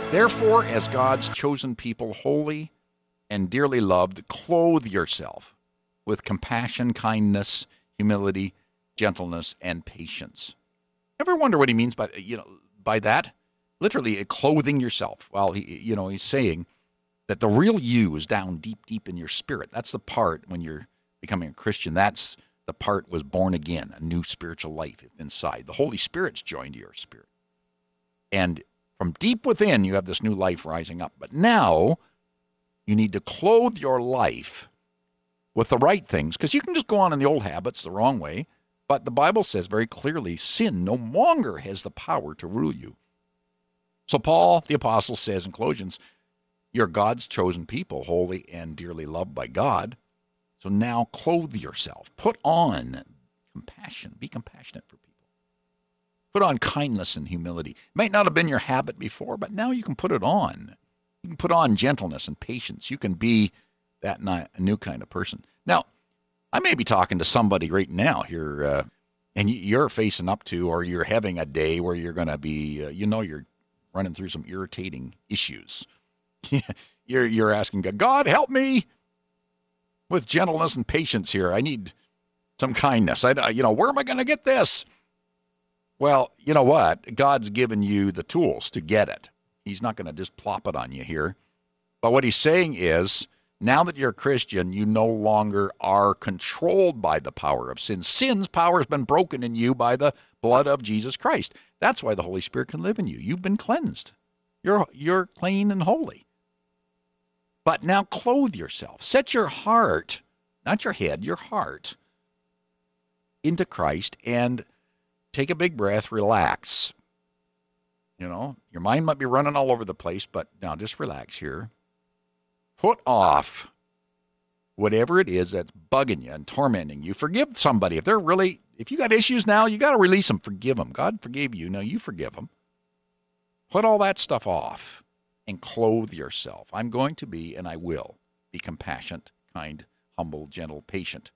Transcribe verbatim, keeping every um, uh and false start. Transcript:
Therefore, as God's chosen people, holy and dearly loved, clothe yourself with compassion, kindness, humility, gentleness, and patience. Ever wonder what he means by you know by that? Literally, clothing yourself. Well, he you know he's saying that the real you is down deep, deep in your spirit. That's the part when you're becoming a Christian. That's the part was born again, a new spiritual life inside. The Holy Spirit's joined to your spirit, and from deep within, you have this new life rising up. But now, you need to clothe your life with the right things, because you can just go on in the old habits the wrong way. But the Bible says very clearly, sin no longer has the power to rule you. So Paul, the apostle, says in Colossians, you're God's chosen people, holy and dearly loved by God. So now clothe yourself. Put on compassion. Be compassionate for people. Put on kindness and humility. It might not have been your habit before, but now you can put it on. You can put on gentleness and patience. You can be that new kind of person. Now, I may be talking to somebody right now here, uh, and you're facing up to, or you're having a day where you're going to be, uh, you know, you're running through some irritating issues. you're you're asking God, God, help me with gentleness and patience here. I need some kindness. I, you know, where am I going to get this? Well, you know what? God's given you the tools to get it. He's not going to just plop it on you here. But what he's saying is, now that you're a Christian, you no longer are controlled by the power of sin. Sin's power has been broken in you by the blood of Jesus Christ. That's why the Holy Spirit can live in you. You've been cleansed. You're, you're clean and holy. But now clothe yourself. Set your heart, not your head, your heart, into Christ, and take a big breath, relax. You know, your mind might be running all over the place, but now just relax here. Put off whatever it is that's bugging you and tormenting you. Forgive somebody. If they're really, if you got issues now, you got to release them. Forgive them. God forgave you. Now you forgive them. Put all that stuff off and clothe yourself. I'm going to be, and I will, be compassionate, kind, humble, gentle, patient.